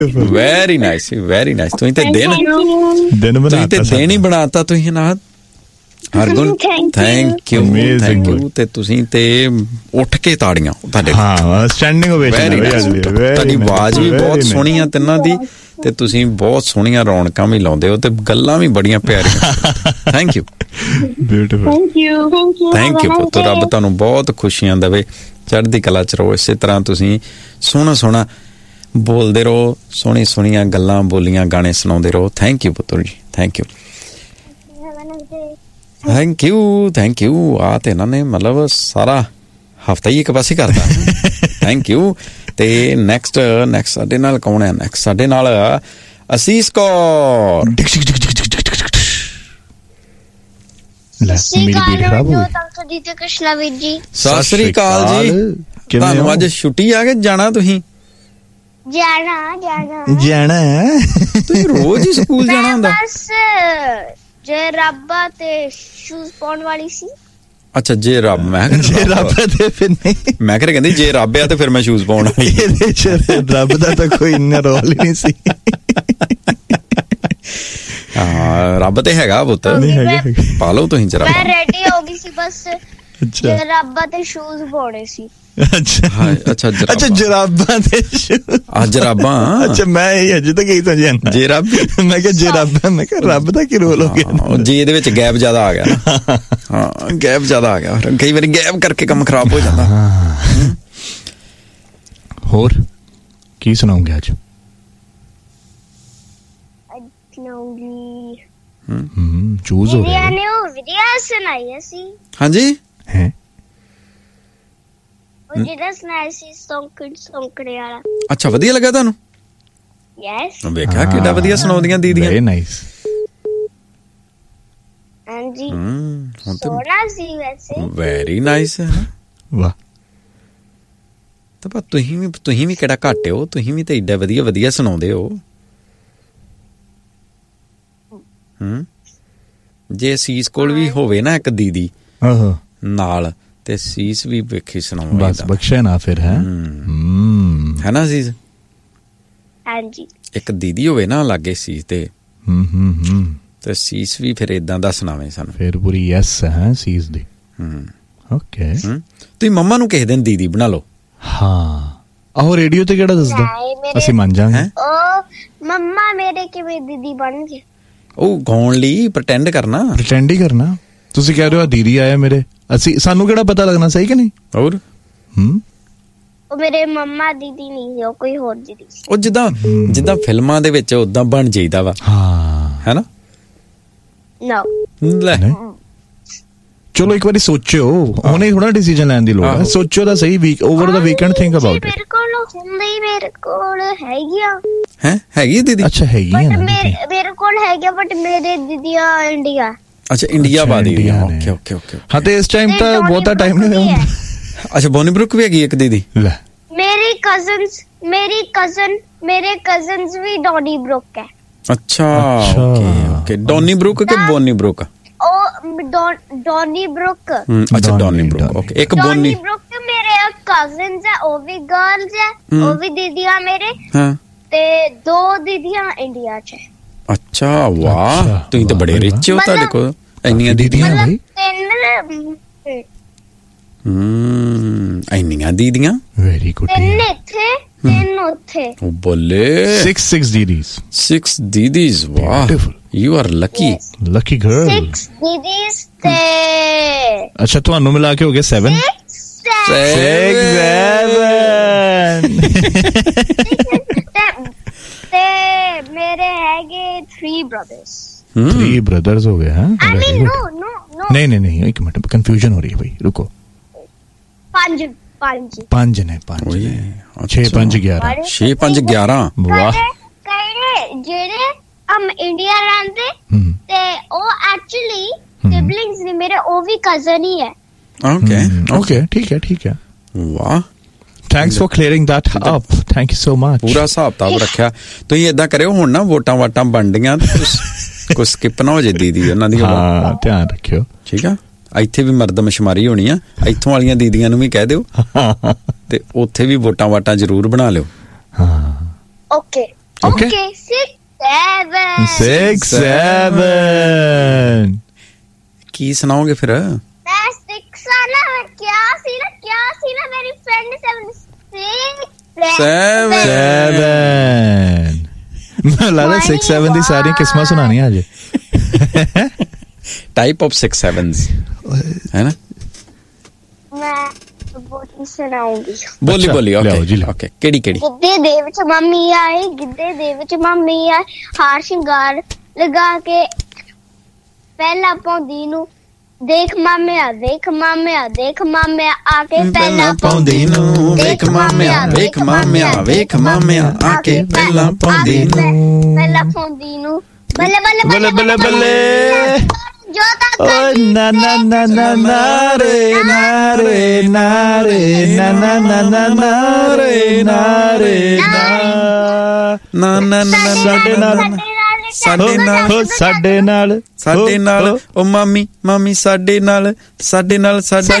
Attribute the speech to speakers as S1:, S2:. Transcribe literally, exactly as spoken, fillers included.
S1: Very nice very nice. ਤੁਸੀਂ ਤੇ ਦਿਨ
S2: ਦਿਨ ਬਣਾ
S1: ਤੇ ਦਿਨ ਹੀ ਬਣਾਤਾ ਤੁਸੀਂ ਨਾ Hargun. Thank you thank you. ਤੇ ਤੁਸੀਂ ਤੇ ਉੱਠ ਕੇ ਤਾੜੀਆਂ ਤੁਹਾਡੇ।
S2: ਹਾਂ ਸਟੈਂਡਿੰਗ ਓਵੇਸ਼ਨ।
S1: ਤੁਹਾਡੀ ਆਵਾਜ਼ ਵੀ ਬਹੁਤ ਸੋਹਣੀ ਆ ਤਿੰਨਾਂ ਦੀ, ਤੇ ਤੁਸੀਂ ਬਹੁਤ ਸੋਹਣੀਆਂ ਰੌਣਕਾਂ ਵੀ ਲਾਉਂਦੇ ਹੋ, ਤੇ ਗੱਲਾਂ ਵੀ ਬੜੀਆਂ ਪਿਆਰੀਆਂ। Thank you
S2: beautiful.
S3: Thank you
S1: thank you ਪੁੱਤ। ਰੱਬ ਤੁਹਾਨੂੰ ਬਹੁਤ ਖੁਸ਼ੀਆਂ ਦੇਵੇ, ਚੜ੍ਹਦੀ ਕਲਾ ਚ ਰਹੋ। ਇਸੇ ਤਰ੍ਹਾਂ ਤੁਸੀਂ ਸੋਹਣਾ ਸੋਹਣਾ ਬੋਲਦੇ ਰਹੋ, ਸੋਹਣੀ ਸੋਹਣੀਆਂ ਗੱਲਾਂ ਬੋਲੀਆਂ ਗਾਣੇ ਸੁਣਾਉਂਦੇ ਰਹੋ। ਥੈਂਕ ਯੂ ਪੁੱਤਰ ਜੀ, thank you thank you thank you. ਆ ਤੇ ਇਹਨਾਂ ਨੇ ਮਤਲਬ ਸਾਰਾ ਹਫਤਾ ਹੀ ਇੱਕ ਪਾਸੇ ਕਰਦਾ। Thank you. ਤੇ ਨੈਕਸਟ ਨੈਕਸਟ ਸਾਡੇ ਨਾਲ ਕੌਣ ਹੈ? ਨੈਕਸਟ ਸਾਡੇ ਨਾਲ ਅਸੀਸ ਕੌਰ।
S2: ਮੇਰੀ ਬੀਟ ਖਰਾਬ ਹੋ ਗਈ।
S1: ਸਤਿ ਸ੍ਰੀ ਅਕਾਲ ਜੀ। ਤੁਹਾਨੂੰ ਅੱਜ ਛੁੱਟੀ ਆ ਕੇ ਜਾਣਾ? ਤੁਸੀਂ
S3: ਜਾਣਾ ਜਾਣਾ
S2: ਜਾਣਾ
S1: ਤੁਸੀਂ ਰੋਜ਼ ਹੀ ਸਕੂਲ ਜਾਣਾ ਹੁੰਦਾ?
S3: ਬਸ ਜੇ ਰੱਬਾ ਤੇ ਸ਼ੂਜ਼ ਪਾਉਣ ਵਾਲੀ ਸੀ।
S1: ਅੱਛਾ ਜੇ ਰੱਬ, ਮੈਂ
S2: ਜੇ ਰੱਬ ਤੇ ਫਿਰ ਨਹੀਂ,
S1: ਮੈਂ ਕਿਹਾ ਕਹਿੰਦੀ ਜੇ ਰੱਬ ਆ ਤੇ ਫਿਰ ਮੈਂ ਸ਼ੂਜ਼ ਪਾਉਣ ਵਾਲੀ।
S2: ਇਹਦੇ ਚ ਰੱਬ ਦਾ ਤਾਂ ਕੋਈ ਇੰਨਾ ਰੋਲ ਹੀ ਨਹੀਂ ਸੀ।
S1: ਹਾਂ ਰੱਬ ਤੇ ਹੈਗਾ ਪੁੱਤ, ਪਾ ਲਓ ਤੁਸੀਂ ਜਰਾ।
S3: ਮੈਂ ਰੈਡੀ ਹੋ ਗਈ ਸੀ ਬਸ।
S2: ਅੱਛਾ
S3: ਜਰਾਬਾਂ ਤੇ ਸ਼ੂਜ਼ ਪਾਉਣੇ ਸੀ।
S2: ਅੱਛਾ
S1: ਅੱਛਾ
S2: ਅੱਛਾ ਜਰਾਬਾਂ ਤੇ
S1: ਆ ਜਰਾਬਾਂ।
S2: ਅੱਛਾ ਮੈਂ ਇਹ ਅਜੇ ਤੱਕ ਹੀ ਸਮਝਿਆ
S1: ਜੇ ਰੱਬ।
S2: ਮੈਂ ਕਿਹਾ ਜੇ ਰੱਬ, ਮੈਂ ਕਿਹਾ ਰੱਬ ਦਾ ਕੀ ਰੋਲ ਹੋ ਗਿਆ?
S1: ਜੇ ਇਹਦੇ ਵਿੱਚ ਗੈਪ ਜ਼ਿਆਦਾ ਆ ਗਿਆ ਨਾ। ਹਾਂ ਗੈਪ ਜ਼ਿਆਦਾ ਆ ਗਿਆ, ਕਈ ਵਾਰੀ ਗੈਪ ਕਰਕੇ ਕੰਮ ਖਰਾਬ ਹੋ ਜਾਂਦਾ।
S2: ਹੋਰ ਕੀ ਸੁਣਾਉਂਗੇ ਅੱਜ? ਹਮ ਚੂਜ਼ ਹੋ ਗਿਆ
S3: ਨੇ ਉਹ ਵੀਡੀਓ ਸੁਣਾਈ ਸੀ।
S1: ਹਾਂਜੀ
S2: ਹੈ
S3: ਉਹ ਜਿਹੜਾ ਸੁਣਾਇਆ ਸੀ ਸੌਂਕੜ ਸੌਂਕੜੇ ਵਾਲਾ।
S1: ਅੱਛਾ ਵਧੀਆ ਲੱਗਾ ਤੁਹਾਨੂੰ?
S3: ਯੈਸ।
S1: ਵੇਖਿਆ ਕਿੱਡਾ ਵਧੀਆ ਸੁਣਾਉਂਦੀਆਂ ਦੀਦੀਆਂ।
S2: Very nice.
S3: ਹਾਂਜੀ
S1: ਹਮ ਹੁਣ ਤੇ
S3: ਸੋਹਣਾ ਸੀ ਵੈਸੇ।
S1: Very nice.
S2: ਵਾਹ।
S1: ਤਾਂ ਪਰ ਤੁਸੀਂ ਵੀ ਤੁਸੀਂ ਵੀ ਕਿਹੜਾ ਘੱਟ ਹੋ, ਤੁਸੀਂ ਵੀ ਤਾਂ ਏਡਾ ਵਧੀਆ ਵਧੀਆ ਸੁਣਾਉਂਦੇ ਹੋ। ਹਮ ਜੇ ਸੀਸ ਕੋਲ ਵੀ ਹੋਵੇ ਨਾ ਇੱਕ ਦੀਦੀ ਨਾਲ, ਤੇ ਸੀਸ ਵੀ ਵੇਖੀ ਸੁਣਾਉਂਦਾ।
S2: ਬਸ ਬਖਸ਼ੇ ਨਾ ਫਿਰ। ਹੈ
S1: ਹੈ ਨਾ ਸੀਸ?
S3: ਹਾਂਜੀ
S1: ਇੱਕ ਦੀਦੀ ਹੋਵੇ ਨਾ ਲਾਗੇ ਸੀਸ ਤੇ,
S2: ਹਮ ਹਮ ਹਮ
S1: ਤੇ ਸੀਸ ਵੀ ਫਿਰ ਏਦਾਂ ਦਾ ਸੁਣਾਵੇ ਸਾਨੂੰ।
S2: ਫਿਰ ਪੂਰੀ ਯੈਸ ਹੈ ਸੀਸ ਦੀ।
S1: ਹਮ
S2: ਓਕੇ।
S1: ਤੁਸੀਂ ਮੰਮਾ ਨੂੰ ਕਿਸੇ ਦਿਨ ਦੀਦੀ ਬਣਾ ਲਓ।
S2: ਹਾਂ ਆਹੋ ਰੇਡੀਓ ਤੇ ਕਿਹੜਾ ਦੱਸਦਾ, ਅਸੀਂ ਮੰਨ ਜਾਵਾਂਗੇ।
S3: ਉਹ ਮੰਮਾ ਮੇਰੇ ਕਿਵੇਂ ਦੀਦੀ ਬਣ ਗਏ?
S1: ਉਹ ਗਾਉਣ ਲਈ ਪ੍ਰਟੈਂਡ ਕਰਨਾ।
S2: ਪ੍ਰਟੈਂਡ ਹੀ ਕਰਨਾ। ਤੁਸੀਂ ਕਹਿ ਰਹੇ ਹੋ ਦੀਦੀ ਆਇਆ ਮੇਰੇ, ਅਸੀਂ ਸਾਨੂੰ ਕਿਹੜਾ ਪਤਾ ਲੱਗਣਾ, ਸਹੀ ਕਿ ਨਹੀਂ?
S1: ਹੋਰ
S2: ਹਮ
S3: ਉਹ ਮੇਰੇ ਮੰਮਾ ਦੀਦੀ ਨਹੀਂ ਸੀ, ਉਹ ਕੋਈ ਹੋਰ ਦੀਦੀ ਸੀ।
S1: ਉਹ ਜਿੱਦਾਂ ਜਿੱਦਾਂ ਫਿਲਮਾਂ ਦੇ ਵਿੱਚ ਉਦਾਂ ਬਣ ਜਾਈਦਾ ਵਾ।
S2: ਹਾਂ
S1: ਹੈ ਨਾ?
S3: ਨੋ
S1: ਲੈ
S2: ਚਲੋ ਇੱਕ ਵਾਰੀ ਸੋਚਿਓ, ਉਹਨੇ ਥੋੜਾ ਡਿਸੀਜਨ ਲੈਣ ਦੀ ਲੋੜ ਹੈ। ਸੋਚਿਓ ਤਾਂ ਸਹੀ, week over the weekend think about it.
S3: ਮੇਰੇ ਕੋਲ ਹੁੰਦੀ, ਮੇਰੇ ਕੋਲ ਹੈਗੀਆਂ।
S1: ਹੈ ਹੈਗੀ ਦੀਦੀ?
S2: ਅੱਛਾ ਹੈਗੀਆਂ ਨਾ
S3: ਮੇਰੇ ਕੋਲ ਹੈਗੀਆਂ, ਬਟ ਮੇਰੇ ਦੀਦੀਆਂ ਇੰਡੀਆ।
S1: ਅੱਛਾ ਇੰਡੀਆ ਬਾਦੀ। Okay okay okay.
S2: ਹਾਂ ਤੇ ਇਸ ਟਾਈਮ ਤਾਂ ਬਹੁਤਾ ਟਾਈਮ ਨਹੀਂ ਹੁੰਦਾ।
S1: ਅੱਛਾ ਬੋਨੀ ਬਰੁਕ ਵੀ ਹੈਗੀ ਇੱਕ ਦੀਦੀ?
S2: ਲੈ
S3: ਮੇਰੀ ਕਜ਼ਨਸ ਮੇਰੀ ਕਜ਼ਨ ਮੇਰੇ ਕਜ਼ਨਸ ਵੀ ਡੌਨੀ ਬਰੁਕ ਹੈ।
S1: ਅੱਛਾ ਓਕੇ ਓਕੇ। ਡੌਨੀ ਬਰੁਕ ਕਿ ਬੋਨੀ ਬਰੁਕ?
S3: ਉਹ ਡੌਨੀ ਬਰੁਕ।
S1: ਅੱਛਾ ਡੌਨੀ ਬਰੁਕ ਓਕੇ। ਇੱਕ ਬੋਨੀ
S3: ਡੌਨੀ ਬਰੁਕ ਮੇਰੇ ਕਜ਼ਨਸ ਹੈ, ਉਹ ਵੀ ਗਰਲਸ ਹੈ, ਉਹ ਵੀ ਦੀਦੀਆਂ ਮੇਰੇ।
S1: ਹਾਂ
S3: ਤੇ ਦੋ ਦੀਦੀਆਂ ਇੰਡੀਆ ਚ।
S1: ਅੱਛਾ ਵਾਹ, ਤੁਸੀਂ ਤਾਂ ਬੜੇ ਰਿਚ ਹੋ, ਤੁਹਾਡੇ ਕੋਲ ਇੰਨੀਆਂ ਦੀਦੀਆਂ ਭਾਈ।
S3: ਤਿੰਨ
S1: ਹਮ ਇੰਨੀਆਂ ਦੀਦੀਆਂ।
S2: Very good.
S3: ਤਿੰਨ ਇੱਥੇ ਤਿੰਨ ਉੱਥੇ।
S1: ਉਹ ਬੱਲੇ।
S2: six six ਦੀਦੀਜ਼।
S1: six ਦੀਦੀਜ਼। ਵਾਹ you are Lucky
S2: Lucky girl.
S3: six ਦੀਦੀਜ਼ ਤੇ
S2: ਅੱਛਾ ਤੁਹਾਨੂੰ ਮਿਲਾ ਕੇ ਹੋ ਗਏ seven।
S1: six
S2: seven
S3: ਤੇ ਮੇਰੇ ਹੈਗੇ three brothers।
S2: three brothers ਹੋ ਗਏ। ਹਾਂ
S3: I mean no no no
S2: ਨਹੀਂ ਨਹੀਂ ਨਹੀਂ ਇੱਕ ਮਿੰਟ, ਕਨਫਿਊਜ਼ਨ ਹੋ ਰਹੀ ਹੈ ਭਾਈ, ਰੁਕੋ।
S3: ਪੰਜ ਪੰਜ
S2: ਪੰਜ ਨੇ ਪੰਜ ਨੇ ਛੇ ਪੰਜ ਗਿਆਰਾਂ।
S1: ਛੇ ਪੰਜ ਗਿਆਰਾਂ।
S2: ਵਾਹ।
S3: ਕਈ ਜਿਹੜੇ ਹਮ ਇੰਡੀਆ ਰਹਿੰਦੇ ਤੇ ਉਹ ਐਕਚੁਅਲੀ ਸਿਬਲਿੰਗਸ ਨੇ ਮੇਰੇ, ਉਹ ਵੀ ਕਜ਼ਨ ਹੀ ਹੈ।
S1: ਓਕੇ
S2: ਓਕੇ ਠੀਕ ਹੈ ਠੀਕ ਹੈ।
S1: ਵਾਹ
S2: thanks for clearing that up, thank you so much.
S1: ਪੂਰਾ ਹਿਸਾਬ ਤਾਬ ਰੱਖਿਆ ਤੁਸੀਂ। ਏਦਾਂ ਕਰਿਓ ਹੁਣ ਨਾ ਵੋਟਾਂ ਵਾਟਾਂ ਬਣਦੀਆਂ, ਕੁਛ ਸਕਿਪ ਨਾ ਹੋ ਜੇ ਦੀਦੀ ਉਹਨਾਂ ਦੀ।
S2: ਹਾਂ ਧਿਆਨ ਰੱਖਿਓ ਠੀਕ ਆ।
S1: ਇੱਥੇ ਵੀ ਮਰਦਮਸ਼ੁਮਾਰੀ ਹੋਣੀ ਆ, ਇੱਥੋਂ ਵਾਲੀਆਂ ਦੀਦੀਆਂ ਨੂੰ ਵੀ ਕਹਿ ਦਿਓ, ਤੇ ਉੱਥੇ ਵੀ ਵੋਟਾਂ ਵਾਟਾਂ ਜ਼ਰੂਰ ਬਣਾ ਲਿਓ।
S2: ਹਾਂ
S3: okay
S2: Okay.
S3: Okay, six, seven.
S2: Six, seven.
S1: ਕੀ ਸੁਣਾਓਗੇ ਫਿਰ?
S3: ਮੈਂ six ਆ ਨਾ, ਮੈਂ ਕਿਹਾ ਸੀ ਨਾ, ਕਿਹਾ ਸੀ ਨਾ ਮੇਰੀ friend seven, six,
S1: Seven.
S2: Seven. ਮੈਨੂੰ ਲੱਗਦਾ six, seven ਦੀ ਸਾਰੀਆਂ ਕਿਸਮਾਂ ਸੁਣਾਉਣੀਆਂ ਅਜੇ.
S1: ਟਾਈਪ ਆਫ six sevens ਹੈ ਨਾ?
S3: ਮੈਂ ਬੋਲੀ ਸੁਣਾਉਂਗੀ.
S1: ਬੋਲੀ
S2: ਅੱਛਾ,
S1: ਬੋਲੀ
S2: ਲਿਆਓ ਜੀ, ਲਿਆਓ।
S1: ਓਕੇ ਕਿਹੜੀ ਕਿਹੜੀ?
S3: ਗਿੱਧੇ ਦੇ ਵਿੱਚ ਮੰਮੀ ਆਈ, ਗਿੱਧੇ ਦੇ ਵਿੱਚ ਮੰਮੀ ਆਈ, ਹਾਰ ਸ਼ਿੰਗਾਰ ਲਗਾ ਕੇ ਪਹਿਲਾਂ ਪਾਉਂਦੀ ਨੂੰ, ਦੇਖ ਮਾਮਿਆ ਦੇਖ ਮਾਮਿਆ ਦੇਖ ਮਾਮਿਆ ਆ ਕੇ ਪਹਿਲਾਂ ਪਾਉਂਦੀ ਨੂੰ,
S1: ਵੇਖ ਮਾਮਿਆ ਵੇਖ ਮਾਮਿਆ ਵੇਖ ਮਾਮਿਆ ਆ ਕੇ ਪਹਿਲਾਂ ਪਾਉਂਦੀ ਨੂੰ,
S3: ਪਹਿਲਾਂ ਪਾਉਂਦੀ ਨੂੰ, ਬੱਲੇ ਬੱਲੇ
S2: ਬੱਲੇ ਬੱਲੇ ਬੱਲੇ.
S3: ਜੋ ਤੱਕ
S2: ਓ ਨਾ ਨਾ ਨਾ ਨਾ ਨਾ ਰੇ ਨਾ ਰੇ ਨਾ ਰੇ ਨਾ ਨਾ ਨਾ ਨਾ ਨਾ ਰੇ ਨਾ ਰੇ ਨਾ
S1: ਨਾ ਨਾ ਨਾ
S2: ਸਾਡੇ ਨਾਲ
S1: ਸਾਡੇ ਨਾਲ
S2: ਹੋ ਸਾਡੇ ਨਾਲ
S1: ਸਾਡੇ ਨਾਲ ਉਹ ਮਾਮੀ ਮਾਮੀ ਸਾਡੇ ਨਾਲ ਸਾਡੇ ਨਾਲ ਸਾਡੇ